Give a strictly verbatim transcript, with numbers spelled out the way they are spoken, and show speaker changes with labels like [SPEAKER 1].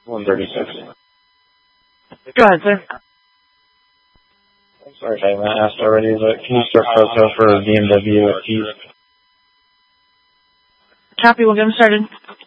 [SPEAKER 1] one thirty-six.
[SPEAKER 2] Go ahead, sir.
[SPEAKER 1] Sorry if I haven't asked already, but can you start photo for B M W at East?
[SPEAKER 2] Copy, we'll get them started.